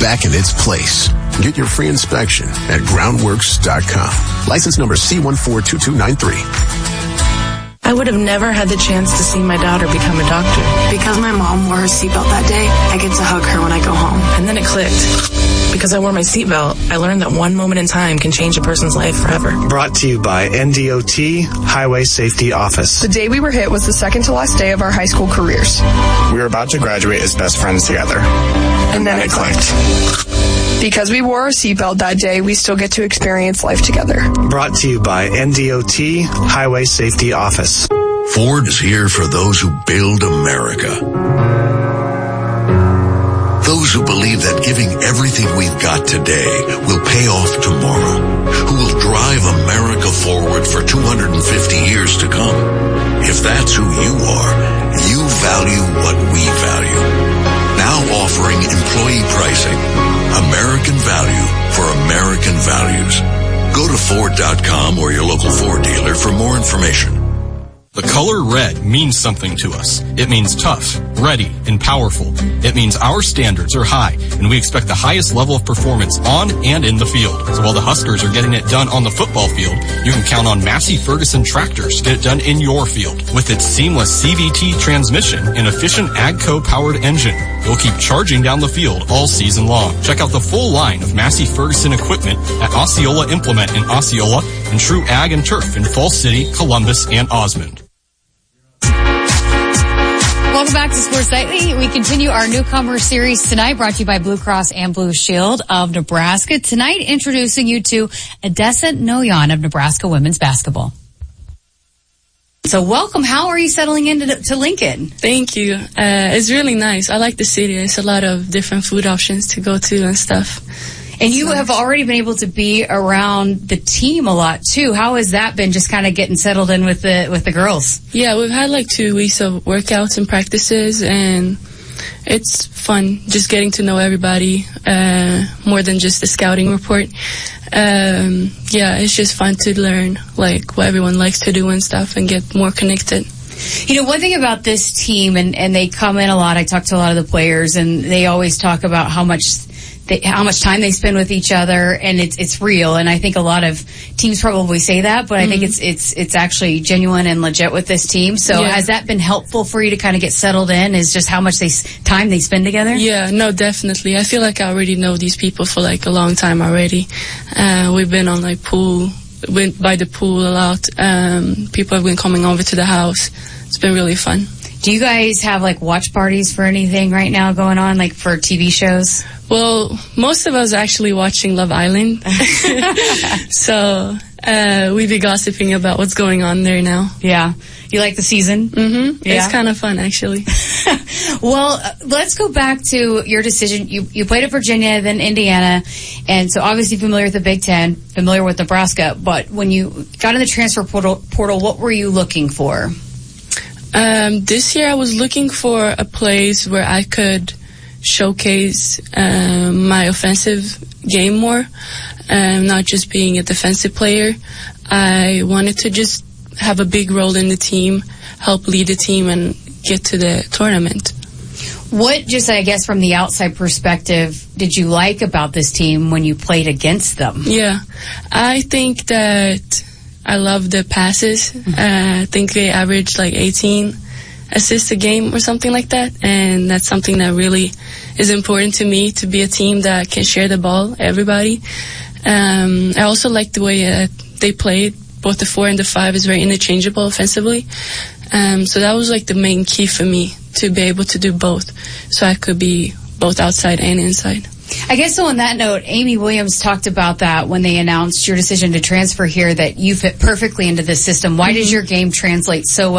back in its place. Get your free inspection at groundworks.com. License number C142293. I would have never had the chance to see my daughter become a doctor. Because my mom wore her seatbelt that day, I get to hug her when I go home. And then it clicked. Because I wore my seatbelt, I learned that one moment in time can change a person's life forever. Brought to you by NDOT Highway Safety Office. The day we were hit was the second to last day of our high school careers. We were about to graduate as best friends together. And then it clicked. Because we wore our seatbelt that day, we still get to experience life together. Brought to you by NDOT Highway Safety Office. Ford is here for those who build America. Those who believe that giving everything we've got today will pay off tomorrow. Who will drive America forward for 250 years to come. If that's who you are, you value what we value. Now offering employee pricing. American value for American values. Go to Ford.com or your local Ford dealer for more information. The color red means something to us. It means tough, ready, and powerful. It means our standards are high, and we expect the highest level of performance on and in the field. So while the Huskers are getting it done on the football field, you can count on Massey Ferguson tractors to get it done in your field. With its seamless CVT transmission and efficient AGCO-powered engine, you'll keep charging down the field all season long. Check out the full line of Massey Ferguson equipment at Osceola Implement in Osceola and True Ag and Turf in Falls City, Columbus, and Osmond. Welcome back to Sports Nightly. We continue our newcomer series tonight, brought to you by Blue Cross and Blue Shield of Nebraska. Tonight, introducing you to Odessa Noyan of Nebraska women's basketball. So welcome. How are you settling into Lincoln? Thank you. It's really nice. I like the city. There's a lot of different food options to go to and stuff. And you have already been able to be around the team a lot too. How has that been, just kind of getting settled in with the girls? Yeah, we've had like 2 weeks of workouts and practices, and it's fun just getting to know everybody more than just the scouting report. Yeah, it's just fun to learn like what everyone likes to do and stuff and get more connected. You know, one thing about this team, and they come in a lot, I talk to a lot of the players, and they always talk about how much time they spend with each other, and it's real. And I think a lot of teams probably say that, but I think it's actually genuine and legit with this team. So has that been helpful for you to kind of get settled in, is just how much time they spend together? Yeah, no, definitely. I feel like I already know these people for like a long time already. We've been on like went by the pool a lot. People have been coming over to the house. It's been really fun. Do you guys have like watch parties for anything right now going on, like for TV shows? Well, most of us are actually watching Love Island. So we be gossiping about what's going on there now. Yeah. You like the season? Mm-hmm. Yeah. It's kind of fun, actually. Well, let's go back to your decision. You played at Virginia, then Indiana, and so obviously familiar with the Big Ten, familiar with Nebraska. But when you got in the transfer portal, what were you looking for? This year I was looking for a place where I could showcase my offensive game more, not just being a defensive player. I wanted to just have a big role in the team, help lead the team, and get to the tournament. What, just I guess from the outside perspective, did you like about this team when you played against them? Yeah, I think that I love the passes. I think they average like 18 assists a game or something like that, and that's something that really is important to me, to be a team that can share the ball, everybody. I also like the way they played. Both the 4 and the 5 is very interchangeable offensively. So that was like the main key for me, to be able to do both, so I could be both outside and inside. I guess so on that note, Amy Williams talked about that when they announced your decision to transfer here, that you fit perfectly into this system. Why does your game translate so well